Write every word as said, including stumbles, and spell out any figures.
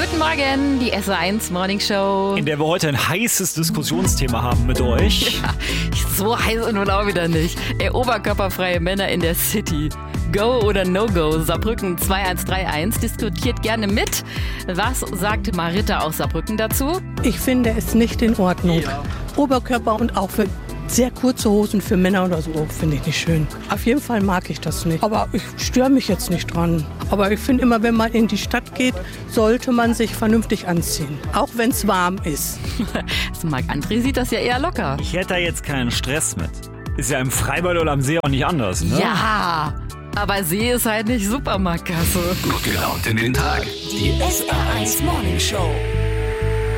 Guten Morgen, die S eins Morning Show. In der wir heute ein heißes Diskussionsthema haben mit euch. Ja, so heiß und wohl auch wieder nicht. Ey, oberkörperfreie Männer in der City. Go oder No-Go? Saarbrücken zwei eins drei eins diskutiert gerne mit. Was sagt Marita aus Saarbrücken dazu? Ich finde es nicht in Ordnung. Ja. Oberkörper und auch für sehr kurze Hosen für Männer oder so finde ich nicht schön. Auf jeden Fall mag ich das nicht. Aber ich störe mich jetzt nicht dran. Aber ich finde immer, wenn man in die Stadt geht, sollte man sich vernünftig anziehen. Auch wenn es warm ist. Marc-André sieht das ja eher locker. Ich hätte da jetzt keinen Stress mit. Ist ja im Freibad oder am See auch nicht anders, ne? Ja, aber See ist halt nicht Supermarktkasse. Gut gelaunt in den Tag. Die S R eins Morning Show.